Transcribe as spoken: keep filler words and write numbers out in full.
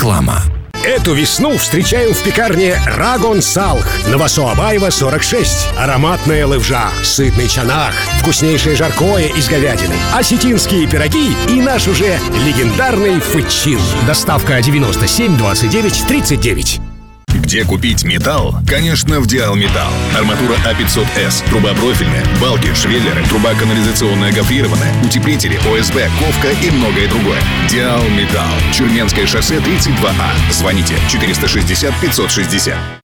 Реклама. Эту весну встречаем в пекарне «Рагон Салх» на Васо-Абаева, сорок шесть. Ароматная лывжа, сытный чанах, вкуснейшее жаркое из говядины, осетинские пироги и наш уже легендарный фычин. Доставка девяносто семь двадцать девять тридцать девять. Где купить металл? Конечно, в Диал Металл. Арматура А пятьсот С, труба профильная, балки, швеллеры, труба канализационная гофрированная, утеплители, ОСБ, ковка и многое другое. Диал Металл. Тюрменское шоссе тридцать два А. Звоните четыреста шестьдесят пятьсот шестьдесят.